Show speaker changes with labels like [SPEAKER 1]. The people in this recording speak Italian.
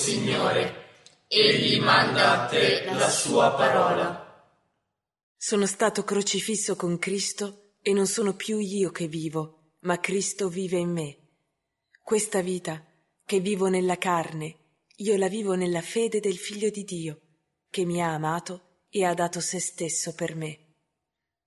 [SPEAKER 1] Signore, egli manda a te la sua parola.
[SPEAKER 2] Sono stato crocifisso con Cristo e non sono più io che vivo, ma Cristo vive in me. Questa vita che vivo nella carne, io la vivo nella fede del Figlio di Dio, che mi ha amato e ha dato se stesso per me.